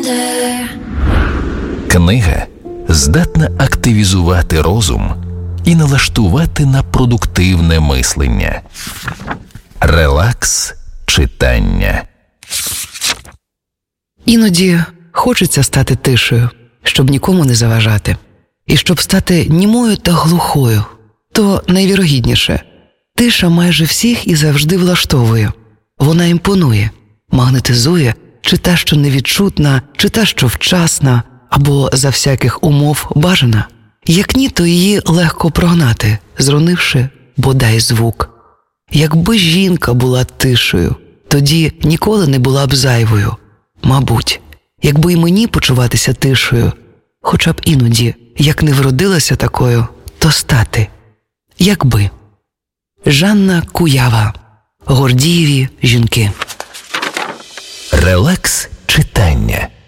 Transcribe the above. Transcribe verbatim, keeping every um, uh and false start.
Книга здатна активізувати розум і налаштувати на продуктивне мислення. Релакс читання. Іноді хочеться стати тишею, щоб нікому не заважати. І щоб стати німою та глухою, то найвірогідніше – тиша майже всіх і завжди влаштовує. Вона імпонує, магнетизує, чи та, що невідчутна, чи та, що вчасна, або за всяких умов бажана. Як ні, то її легко прогнати, зронивши бодай звук. Якби жінка була тишею, тоді ніколи не була б зайвою. Мабуть, якби й мені почуватися тишею, хоча б іноді, як не вродилася такою, то стати. Якби. Жанна Куява. Гордієві жінки. Релакс читання.